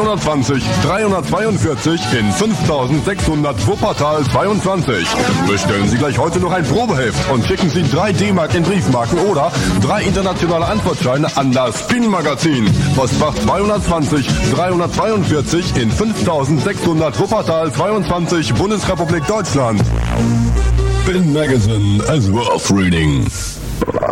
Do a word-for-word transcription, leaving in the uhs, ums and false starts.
zweihundertzwanzig dreihundertzweiundvierzig in fünftausendsechshundert Wuppertal zweiundzwanzig. Bestellen Sie gleich heute noch ein Probeheft und schicken Sie drei D-Mark in Briefmarken oder drei internationale Antwortscheine an das Spin-Magazin. Postfach zweihundertzwanzig dreihundertzweiundvierzig in fünftausendsechshundert Wuppertal zweiundzwanzig, Bundesrepublik Deutschland. Spin Magazine as worth reading.